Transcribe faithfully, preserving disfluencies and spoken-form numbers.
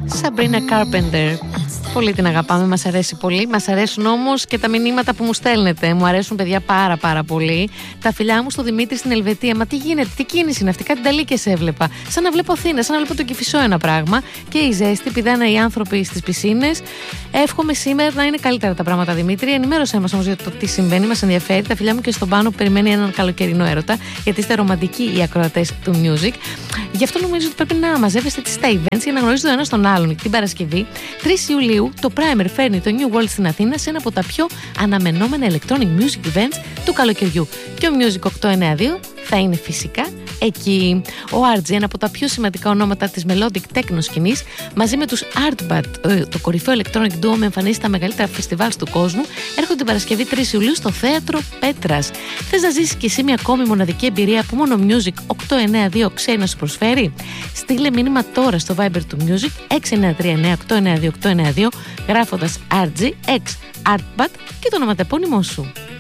Sabrina Carpenter. Πολύ την αγαπάμε, μας αρέσει πολύ. Μας αρέσουν όμως και τα μηνύματα που μου στέλνετε. Μου αρέσουν, παιδιά, πάρα πάρα πολύ. Τα φιλιά μου στο Δημήτρη στην Ελβετία. Μα τι γίνεται, τι κίνηση είναι αυτή, κάτι νταλίκες έβλεπα. Σαν να βλέπω Αθήνα, σαν να βλέπω τον Κηφισό ένα πράγμα. Και η ζέστη, πηδάνε οι άνθρωποι στις πισίνες. Εύχομαι σήμερα να είναι καλύτερα τα πράγματα, Δημήτρη. Ενημέρωσέ μας όμως για το τι συμβαίνει, μας ενδιαφέρει. Τα φιλιά μου και στον Πάνο που περιμένει έναν καλοκαιρινό έρωτα, γιατί είστε ρομαντικοί οι ακροατές του Music. Γι' αυτό νομίζω ότι πρέπει να μαζεύεστε τις events για να γνωρίζετε ο ένας τον άλλον. Την Παρασκευή, τρεις Ιουλίου, το Primer φέρνει το New World στην Αθήνα σε ένα από τα πιο αναμενόμενα electronic music events του καλοκαιριού. Και ο Music οκτακόσια ενενήντα δύο θα είναι φυσικά εκεί. Ο αρ τζι, ένα από τα πιο σημαντικά ονόματα της melodic techno σκηνής, μαζί με τους Artbat, το κορυφαίο electronic duo με εμφανίσει στα μεγαλύτερα φεστιβάλ του κόσμου, έρχονται την Παρασκευή τρεις Ιουλίου στο Θέατρο Πέτρας. Θες να ζήσεις κι εσύ μια ακόμη μοναδική εμπειρία που μόνο Music οκτακόσια ενενήντα δύο ξέρει να σου προσφέρει? Στείλε μήνυμα τώρα στο Viber του Music έξι εννιά τρία εννιά οκτώ εννιά δύο οκτώ εννιά δύο γράφοντας αρ τζι X Artbat και το ονοματεπώνυμό σου.